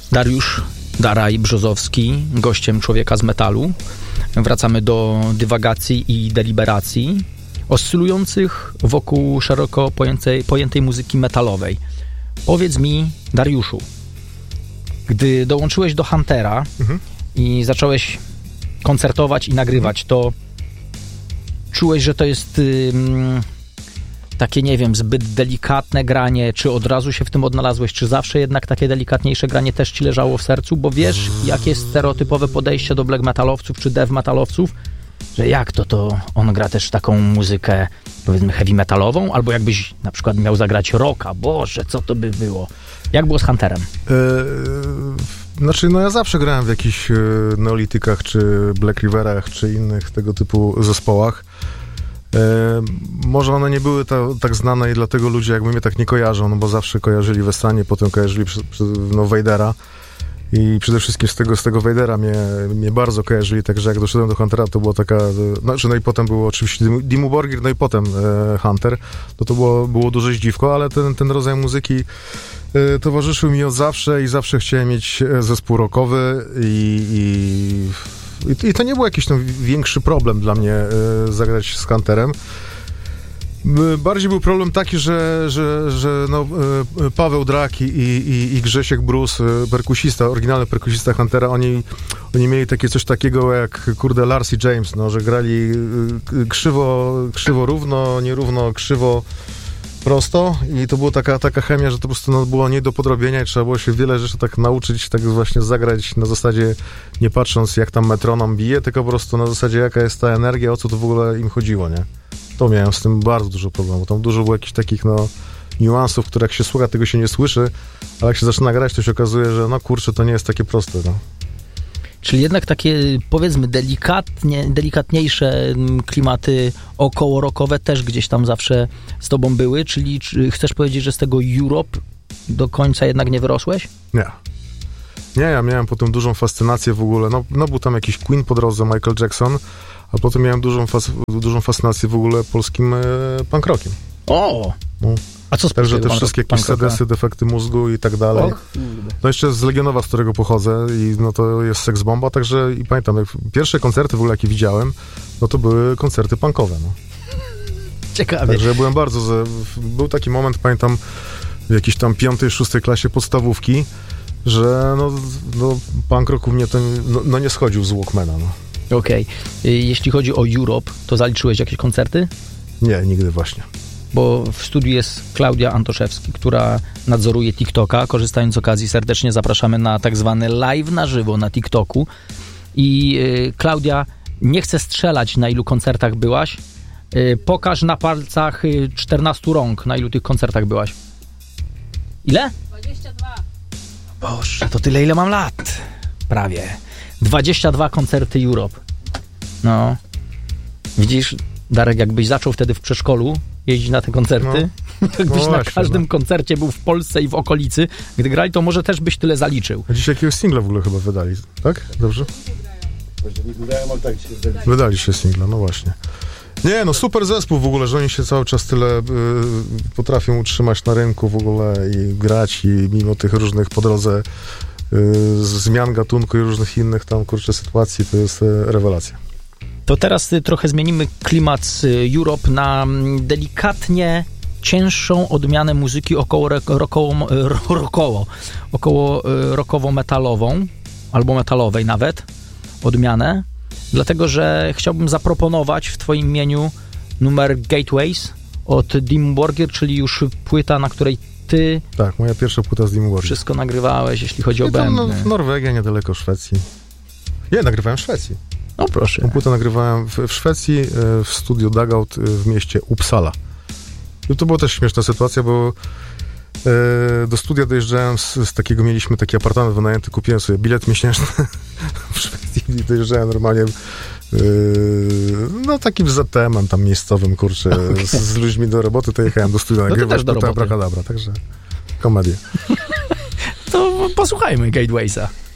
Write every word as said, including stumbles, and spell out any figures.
Dariusz Daraj Brzozowski, gościem Człowieka z Metalu. Wracamy do dywagacji i deliberacji oscylujących wokół szeroko pojętej, pojętej muzyki metalowej. Powiedz mi, Dariuszu, gdy dołączyłeś do Huntera mhm. i zacząłeś koncertować i nagrywać, to czułeś, że to jest ym, takie, nie wiem, zbyt delikatne granie, czy od razu się w tym odnalazłeś, czy zawsze jednak takie delikatniejsze granie też ci leżało w sercu, bo wiesz, jakie jest stereotypowe podejście do black metalowców, czy death metalowców, że jak to, to on gra też taką muzykę, powiedzmy, heavy metalową, albo jakbyś na przykład miał zagrać rocka, Boże, co to by było? Jak było z Hunterem? Eee, znaczy, no ja zawsze grałem w jakichś e, Neolitykach, czy Black Riverach, czy innych tego typu zespołach. E, może one nie były ta, tak znane i dlatego ludzie jakby mnie tak nie kojarzą, no bo zawsze kojarzyli Westanie, potem kojarzyli przy, przy, no Vadera i przede wszystkim z tego, z tego Vadera mnie, mnie bardzo kojarzyli, także jak doszedłem do Huntera, to była taka, no, no i potem było oczywiście Dimmu Borgir, no i potem e, Hunter, to to było, było duże zdziwko, ale ten, ten rodzaj muzyki e, towarzyszył mi od zawsze i zawsze chciałem mieć zespół rockowy i, i I to nie był jakiś tam większy problem dla mnie e, zagrać z Hunterem. Bardziej był problem taki, że, że, że no, e, Paweł Drak i, i, i Grzesiek Brus, perkusista, oryginalny perkusista Huntera, oni, oni mieli takie coś takiego jak, kurde, Lars i James, no, że grali krzywo, krzywo równo, nierówno, krzywo prosto i to była taka, taka chemia, że to po prostu no, było nie do podrobienia i trzeba było się wiele rzeczy tak nauczyć, tak właśnie zagrać na zasadzie nie patrząc jak tam metronom bije, tylko po prostu na zasadzie jaka jest ta energia, o co to w ogóle im chodziło, nie? To miałem z tym bardzo dużo problemów. Tam dużo było jakichś takich no niuansów, które jak się słucha, tego się nie słyszy, ale jak się zaczyna grać, to się okazuje, że no kurczę, to nie jest takie proste, no. Czyli jednak takie, powiedzmy, delikatnie, delikatniejsze klimaty około-rockowe też gdzieś tam zawsze z tobą były, czyli czy chcesz powiedzieć, że z tego Europe do końca jednak nie wyrosłeś? Nie. Nie, ja miałem potem dużą fascynację w ogóle, no, no był tam jakiś Queen po drodze, Michael Jackson, a potem miałem dużą, fas, dużą fascynację w ogóle polskim e, punk rockiem. O! No. A co Także te wszystkie jakieś sedesy, defekty mózgu i tak dalej. Och. No jeszcze z Legionowa, z którego pochodzę i no to jest Sex Bomba, także i pamiętam, jak pierwsze koncerty w ogóle jakie widziałem, no to były koncerty punkowe, no. Ciekawie. Także ja byłem bardzo, ze, był taki moment, pamiętam, w jakiejś tam piątej, szóstej klasie podstawówki, że no, no punk rocku mnie to no, no nie schodził z Walkmana, no. Okej. Okay. Jeśli chodzi o Europe, to zaliczyłeś jakieś koncerty? Nie, nigdy właśnie. Bo w studiu jest Klaudia Antoszewski, która nadzoruje TikToka. Korzystając z okazji, serdecznie zapraszamy na tak zwany live na żywo na TikToku. I yy, Klaudia, nie chcę strzelać, na ilu koncertach byłaś. Yy, pokaż na palcach yy, czternastu rąk, na ilu tych koncertach byłaś. Ile? dwadzieścia dwa. Boże, to tyle, ile mam lat. Prawie. dwadzieścia dwa koncerty Europe. No. Widzisz, Darek, jakbyś zaczął wtedy w przedszkolu jeździć na te koncerty, no. jakbyś no na właśnie, każdym no. koncercie był w Polsce i w okolicy, gdy grali, to może też byś tyle zaliczył. A dziś jakiegoś singla w ogóle chyba wydali, tak? Dobrze? Wydali się singla, no właśnie. Nie, no super zespół w ogóle, że oni się cały czas tyle y, potrafią utrzymać na rynku w ogóle i grać i mimo tych różnych po drodze y, zmian gatunku i różnych innych tam, kurczę, sytuacji, to jest y, rewelacja. To teraz y, trochę zmienimy klimat z y, Europe na y, delikatnie cięższą odmianę muzyki około rockowo, rockowo, około y, rockowo-metalową, albo metalowej nawet, odmianę. Dlatego, że chciałbym zaproponować w twoim imieniu numer Gateways od Dimmu Borgir, czyli już płyta, na której ty... Tak, moja pierwsza płyta z Dimmu Borgir. Wszystko nagrywałeś, jeśli chodzi I o bębny. No, Norwegia, niedaleko Szwecji. Nie, nagrywałem w Szwecji. No proszę. Tą płytę nagrywałem w, w Szwecji, w studiu Dugout w mieście Uppsala. I to była też śmieszna sytuacja, bo do studia dojeżdżałem z, z takiego, mieliśmy taki apartament wynajęty, kupiłem sobie bilet miesięczny w Szwecji i dojeżdżałem normalnie yy, no takim zatemem tam miejscowym, kurczę, okay. z, z ludźmi do roboty, to jechałem do studia no nagrywać, to Abracadabra, także komedię. To posłuchajmy Gatewaysa.